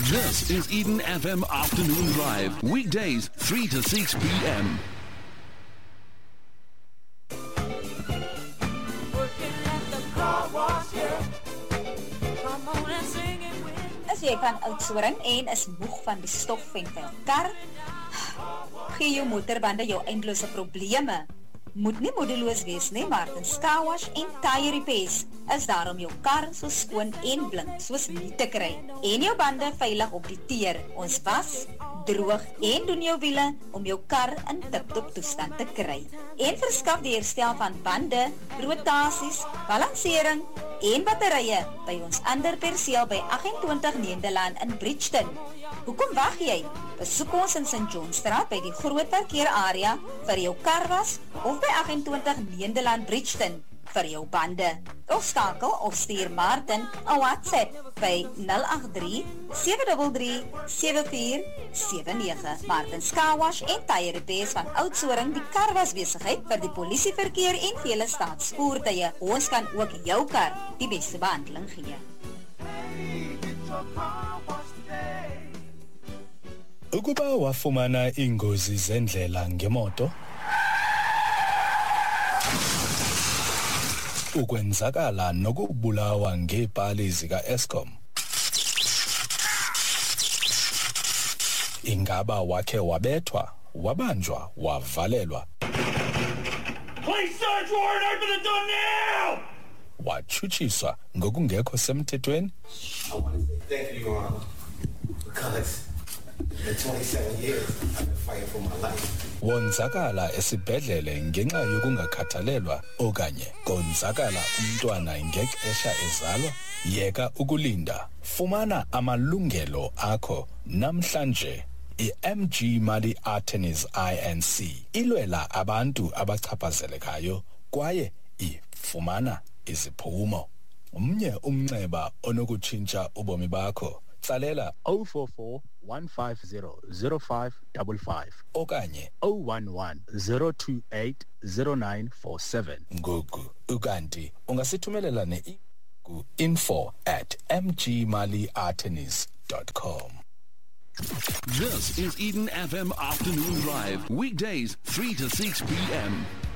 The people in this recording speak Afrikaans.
This is Eden FM Afternoon Drive, weekdays 3 to 6 p.m. As jy van Oudtshoorn en is moeg van die stof en vuil kar, gee jou motorbande jou eindelose probleme. Moet nie moedeloos wees nie, Martins Car Wash en Tire Repairs is daar om jou kar so skoon en blink soos nie te kry. En jou bande veilig op die teer. Ons was, droog en doen jou wiele om jou kar in tip-top toestand te kry. En verskaf die herstel van bande, rotasies, balansering en batterye by ons ander perseel by 28 Nederland in Bridgeton. Hoekom wag jy? Besoek ons in St. Johnstraat by die groot parkeerarea vir jou karwas of by 28 Nederland Bridgeton vir jou bande. Of skakel of stuur Martin 'n WhatsApp by 083-733-7479. Martins Car Wash en Tire Repairs van Oudtshoorn, die karwas besigheid vir die polisieverkeer en vele staatsvoertuie. Ons kan ook jou kar die beste behandeling gee. Ukuba wafumana ingozi zendlela ngemoto, ukwenzakala nokubulawa ngeepali zika-Eskom, ingaba wakhe wabethwa, wabanjwa, wavalelwa, Police search warrant, open the door now! watshutshiswa ngokungekho semthethweni? I want to say thank you, Your Honor, because in 27 years I've been fighting for my life. Wonzakala esibhedlele ngenxa yokungakhathalelwa okanye konzakala umntwana ngexesha ezalwa? Yeka ukulinda, fumana amalungelo akho namhlanje. I-MG Money Attorneys INC ilwela abantu abachaphazelekayo kwaye ifumana iziphumo. Umnye umnxeba onokutshintsha ubomi bakho, tsalela 044 150 0555 okanye 011 028 0947. ngoku ukanti ungasithumelela ku info@mgmaliattorneys.com. This is Eden FM Afternoon Drive, weekdays 3 to 6 p.m.